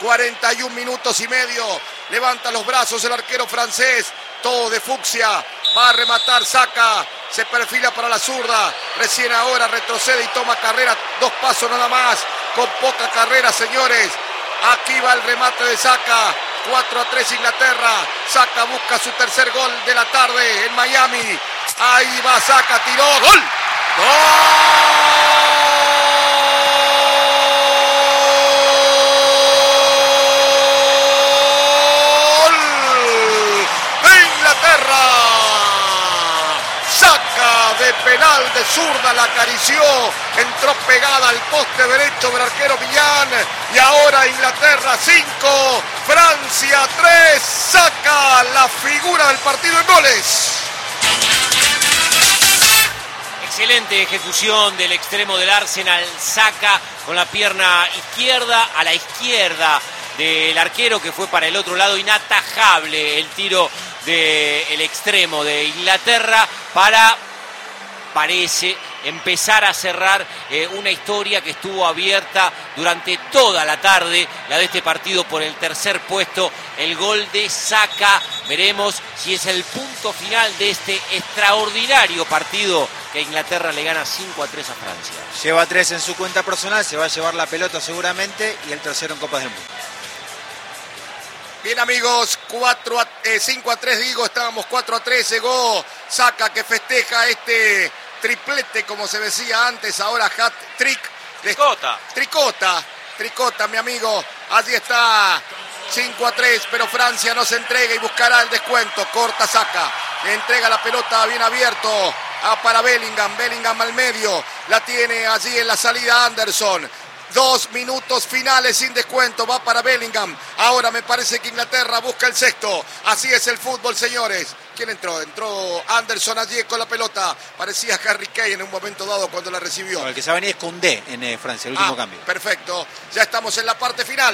Speaker 1: 41 minutos y medio, levanta los brazos el arquero francés, todo de fucsia, va a rematar Saka, se perfila para la zurda, recién ahora retrocede y toma carrera, 2 pasos nada más, con poca carrera, señores. Aquí va el remate de Saka. 4-3 Inglaterra. Saka busca su tercer gol de la tarde en Miami. Ahí va Saka, tiró, ¡gol! ¡Gol! ¡De Inglaterra! Saka de penal de zurda, la acarició, entró pegada al poste derecho del arquero Millán. Y ahora Inglaterra 5, Francia 3, Saka la figura del partido en goles.
Speaker 2: Excelente ejecución del extremo del Arsenal, Saka con la pierna izquierda a la izquierda del arquero, que fue para el otro lado. Inatajable el tiro del extremo de Inglaterra para, parece, empezar a cerrar una historia que estuvo abierta durante toda la tarde, la de este partido por el tercer puesto. El gol de Saka, veremos si es el punto final de este extraordinario partido que Inglaterra le gana 5-3 a Francia.
Speaker 3: Lleva 3 en su cuenta personal, se va a llevar la pelota seguramente, y el tercero en Copas del Mundo.
Speaker 1: Bien, amigos, 5-3 digo, estábamos 4-3, llegó Saka, que festeja este triplete, como se decía antes, ahora hat-trick. Tricota, mi amigo, allí está, 5-3, pero Francia no se entrega y buscará el descuento. Corta Saka, le entrega la pelota bien abierto para Bellingham al medio, la tiene allí en la salida Anderson. 2 minutos finales sin descuento, va para Bellingham. Ahora me parece que Inglaterra busca el sexto. Así es el fútbol, señores. ¿Quién entró? Entró Anderson allí con la pelota. Parecía Harry Kane en un momento dado cuando la recibió.
Speaker 3: No, el que se va a venir es Koundé en Francia, el último cambio.
Speaker 1: Perfecto, ya estamos en la parte final.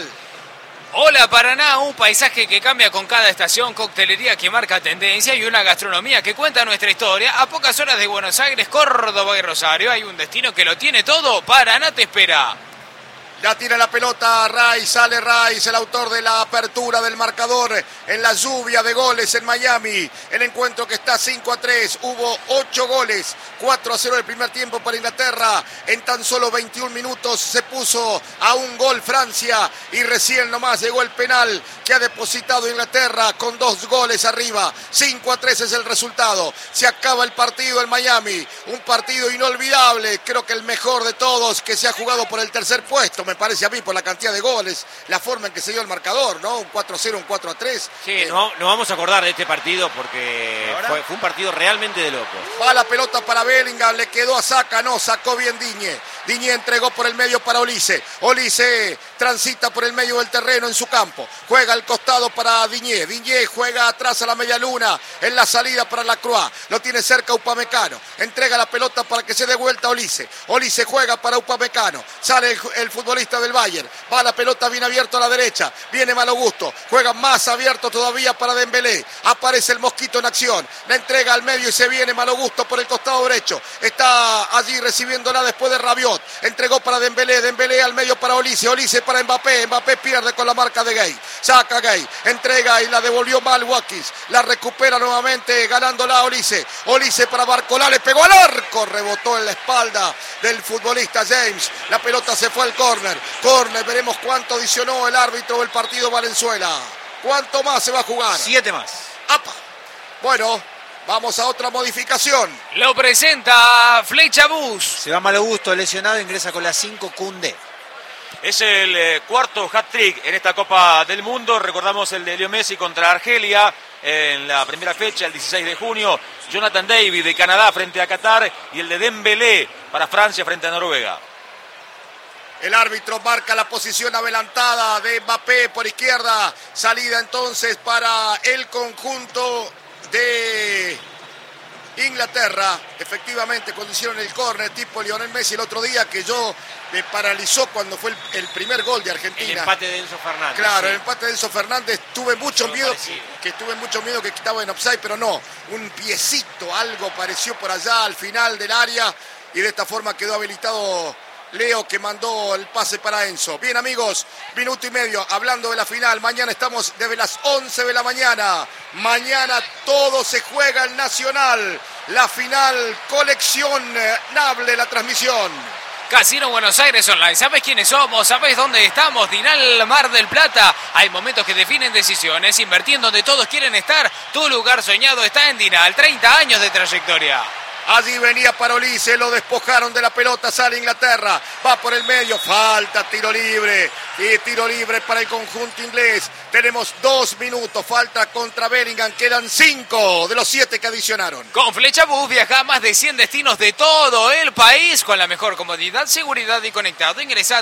Speaker 4: Hola Paraná, un paisaje que cambia con cada estación, coctelería que marca tendencia y una gastronomía que cuenta nuestra historia. A pocas horas de Buenos Aires, Córdoba y Rosario hay un destino que lo tiene todo. Paraná te espera.
Speaker 1: Ya tira la pelota Rice, sale Rice, el autor de la apertura del marcador en la lluvia de goles en Miami. El encuentro que está 5-3, hubo 8 goles, 4-0 el primer tiempo para Inglaterra. En tan solo 21 minutos se puso a un gol Francia y recién nomás llegó el penal que ha depositado Inglaterra con 2 goles arriba. 5-3 es el resultado. Se acaba el partido en Miami, un partido inolvidable, creo que el mejor de todos que se ha jugado por el tercer puesto. Me parece a mí, por la cantidad de goles, la forma en que se dio el marcador, ¿no? Un 4-0, un 4-3.
Speaker 2: Sí, nos vamos a acordar de este partido porque fue un partido realmente de locos.
Speaker 1: Va la pelota para Bellingham, le quedó a Saka, no, sacó bien Digne. Digne entregó por el medio para Olise. Olise transita por el medio del terreno en su campo. Juega al costado para Digne. Digne juega atrás a la media luna en la salida para Lacroix. Lo tiene cerca Upamecano. Entrega la pelota para que se dé vuelta a Olise. Olise juega para Upamecano. Sale el futbolista del Bayern. Va la pelota bien abierto a la derecha. Viene Malo Gusto. Juega más abierto todavía para Dembélé. Aparece el Mosquito en acción. La entrega al medio y se viene Malo Gusto por el costado derecho. Está allí recibiéndola después de Rabiot. Entregó para Dembélé. Dembélé al medio para Olise. Olise para Mbappé. Mbappé pierde con la marca de Gay. Saca Gay. Entrega y la devolvió mal Watkins. La recupera nuevamente ganándola Olise. Olise para Barcola. Le pegó al arco. Rebotó en la espalda del futbolista James. La pelota se fue al córner. Córner. Veremos cuánto adicionó el árbitro del partido Valenzuela. ¿Cuánto más se va a jugar?
Speaker 3: 7 más.
Speaker 1: ¡Apa! Bueno, vamos a otra modificación.
Speaker 4: Lo presenta Flecha Bus.
Speaker 3: Se va Malo Gusto, lesionado, ingresa con la 5 Koundé.
Speaker 5: Es el cuarto hat-trick en esta Copa del Mundo. Recordamos el de Leo Messi contra Argelia en la primera fecha, el 16 de junio. Jonathan David de Canadá frente a Qatar y el de Dembélé para Francia frente a Noruega.
Speaker 1: El árbitro marca la posición adelantada de Mbappé por izquierda. Salida entonces para el conjunto de Inglaterra. Efectivamente, cuando hicieron el córner tipo Lionel Messi el otro día, que me paralizó cuando fue el primer gol de Argentina.
Speaker 2: El empate de Enzo Fernández.
Speaker 1: Claro,
Speaker 2: sí.
Speaker 1: El empate de Enzo Fernández. Tuve mucho miedo que estaba en offside, pero no. Un piecito, algo pareció por allá al final del área y de esta forma quedó habilitado Leo, que mandó el pase para Enzo. Bien, amigos, minuto y medio hablando de la final. Mañana estamos desde las 11 de la mañana. Mañana todo se juega en Nacional. La final, coleccionable la transmisión.
Speaker 4: Casino Buenos Aires Online. ¿Sabes quiénes somos? ¿Sabes dónde estamos? Dinal Mar del Plata. Hay momentos que definen decisiones. Invertir donde todos quieren estar. Tu lugar soñado está en Dinal. 30 años de trayectoria.
Speaker 1: Allí venía Parolise, lo despojaron de la pelota, sale Inglaterra, va por el medio, falta, tiro libre, y tiro libre para el conjunto inglés. Tenemos 2 minutos, falta contra Bellingham, quedan 5 de los 7 que adicionaron.
Speaker 4: Con Flecha Bus viaja a más de 100 destinos de todo el país con la mejor comodidad, seguridad y conectado. Ingresa a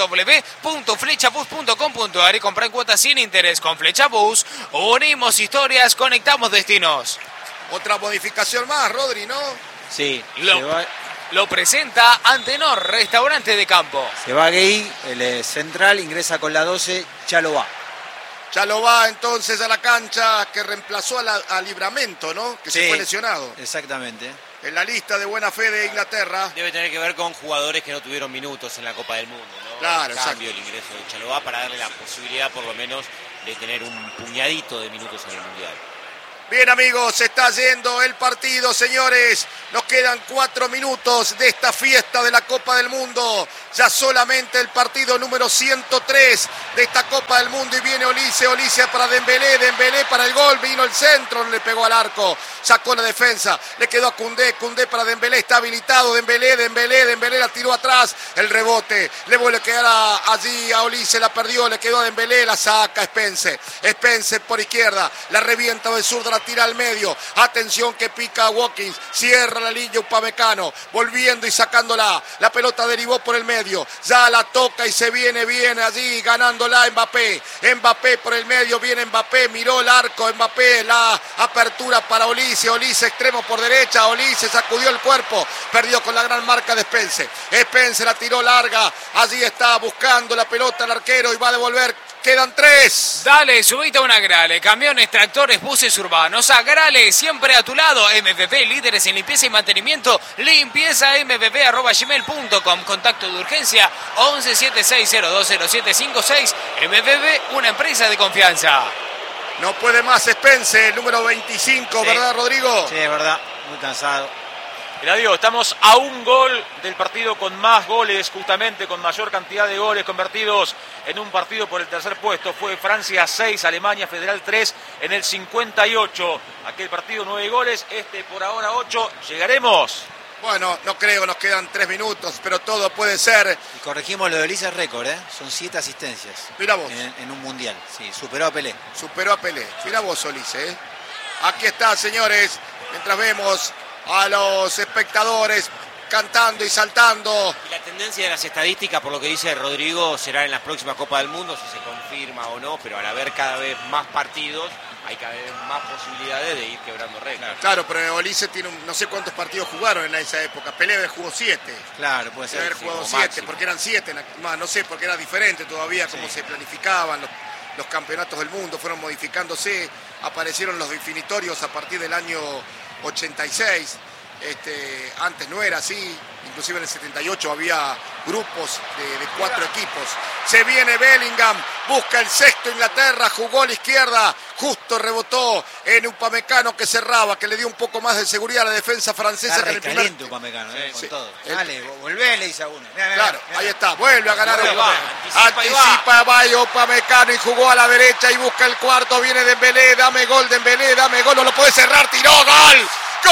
Speaker 4: www.flechabus.com.ar y compra en cuotas sin interés. Con Flecha Bus unimos historias, conectamos destinos.
Speaker 1: Otra modificación más, Rodri, ¿no?
Speaker 3: Sí,
Speaker 4: lo presenta Antenor, restaurante de campo.
Speaker 3: Se va Gay, el central, ingresa con la 12, Chalobah.
Speaker 1: Chalobah entonces a la cancha, que reemplazó a Livramento, ¿no? Que se fue lesionado.
Speaker 3: Exactamente.
Speaker 1: En la lista de buena fe de Inglaterra.
Speaker 2: Debe tener que ver con jugadores que no tuvieron minutos en la Copa del Mundo, ¿no?
Speaker 1: Claro,
Speaker 2: en cambio, el ingreso de Chalobah para darle la posibilidad, por lo menos, de tener un puñadito de minutos en el Mundial.
Speaker 1: Bien, amigos, se está yendo el partido, señores. Nos quedan 4 minutos de esta fiesta de la Copa del Mundo. Ya solamente el partido número 103 de esta Copa del Mundo. Y viene Olise para Dembélé, Dembélé para el gol. Vino el centro, no le pegó al arco. Sacó la defensa, le quedó a Koundé para Dembélé, está habilitado. Dembélé la tiró atrás. El rebote, le vuelve a quedar allí a Olise, la perdió, le quedó a Dembélé, la saca Spence por izquierda, la revienta de zurda, la tira al medio. Atención que pica a Watkins, cierra la línea Upamecano, volviendo y sacándola. La pelota derivó por el medio, ya la toca y se viene bien allí, ganándola Mbappé por el medio, viene Mbappé, miró el arco, Mbappé, la apertura para Olise extremo por derecha, Olise sacudió el cuerpo, perdió con la gran marca de Spence la tiró larga, allí está buscando la pelota el arquero y va a devolver. Quedan 3.
Speaker 4: Dale, subite a una Grale. Camiones, tractores, buses urbanos. A Grale, siempre a tu lado. MVP, líderes en limpieza y mantenimiento. limpiezamvp@gmail.com. Contacto de urgencia 1176020756. MVP, una empresa de confianza.
Speaker 1: No puede más Spence, el número 25, sí. ¿Verdad, Rodrigo?
Speaker 3: Sí, es verdad. Muy cansado.
Speaker 5: Eladio, estamos a un gol del partido con más goles, justamente con mayor cantidad de goles convertidos en un partido por el tercer puesto. Fue Francia 6, Alemania Federal 3 en el 58. Aquel partido 9 goles, este por ahora 8. ¿Llegaremos?
Speaker 1: Bueno, no creo, nos quedan 3 minutos, pero todo puede ser.
Speaker 3: Y corregimos lo de Olise, récord, ¿eh? Son 7 asistencias.
Speaker 1: Mirá vos.
Speaker 3: En un mundial, sí, superó a Pelé.
Speaker 1: Mirá vos, Olise, ¿eh? Aquí está, señores, mientras vemos a los espectadores cantando y saltando.
Speaker 2: Y la tendencia de las estadísticas, por lo que dice Rodrigo, será en las próximas Copas del Mundo, si se confirma o no, pero al haber cada vez más partidos, hay cada vez más posibilidades de ir quebrando récords.
Speaker 1: Claro, pero Olise tiene no sé cuántos partidos jugaron en esa época. Pelé jugó 7.
Speaker 3: Claro, puede ser.
Speaker 1: Haber jugado 7, porque eran 7, no sé, porque era diferente todavía cómo se planificaban los campeonatos del mundo, fueron modificándose, aparecieron los definitorios a partir del año 86, antes no era así, inclusive en el 78 había grupos de 4 equipos. Se viene Bellingham, busca el sexto Inglaterra, jugó a la izquierda, justo rebotó en Upamecano que cerraba, que le dio un poco más de seguridad a la defensa francesa.
Speaker 3: Está
Speaker 1: que en el primer...
Speaker 3: Upamecano, con
Speaker 1: sí.
Speaker 3: todo. Dale, volvé, le dice a uno. Mirá,
Speaker 1: claro,
Speaker 3: mirá.
Speaker 1: ahí está, vuelve a ganar
Speaker 2: Anticipa
Speaker 1: va Upamecano y jugó a la derecha y busca el cuarto, viene Dembélé, dame gol, no lo puede cerrar, tiró, gol.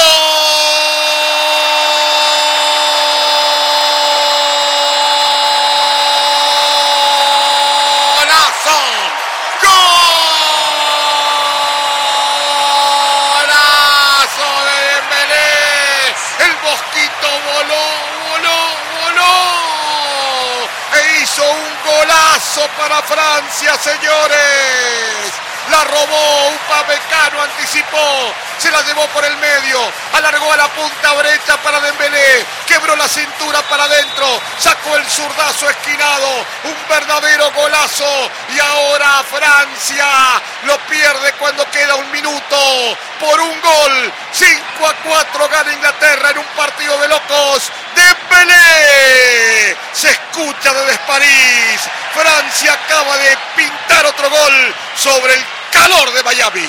Speaker 1: Para Francia, señores. La robó Upamecano, anticipó, se la llevó por el medio, alargó a la punta derecha para Dembélé, quebró la cintura para adentro, sacó el zurdazo esquinado, un verdadero golazo. Y ahora Francia lo pierde cuando queda 1 minuto por 1 gol. 5-4 gana Inglaterra en un partido de locos. Dembélé se escucha desde París. Francia acaba de pintar otro gol sobre el calor de Miami.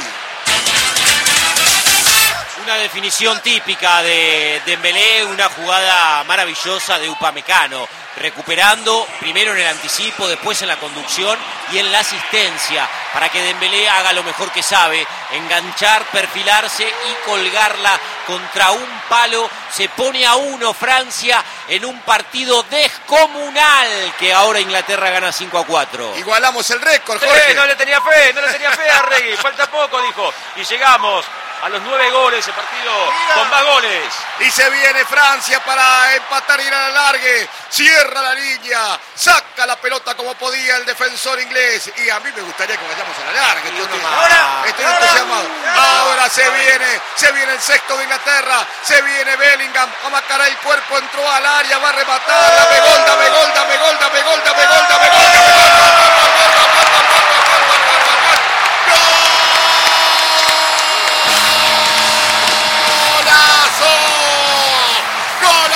Speaker 2: Una definición típica de Dembélé, una jugada maravillosa de Upamecano, recuperando primero en el anticipo, después en la conducción y en la asistencia, para que Dembélé haga lo mejor que sabe, enganchar, perfilarse y colgarla contra un palo. Se pone a 1 Francia en un partido descomunal, que ahora Inglaterra gana 5-4.
Speaker 1: Igualamos el récord, Jorge.
Speaker 5: No le tenía fe a Regui, falta poco, dijo, y llegamos a los 9 goles, el partido con más goles.
Speaker 1: Y se viene Francia para empatar y ir al alargue. Cierra la línea, saca la pelota como podía el defensor inglés. Y a mí me gustaría que vayamos al alargue. Estoy entusiasmado. Ahora Se viene el sexto de Inglaterra. Se viene Bellingham. Amacará el cuerpo, entró al área, va a rematar. Dame gol, dame gol, dame gol, dame gol, dame gol, dame gol, dame gol.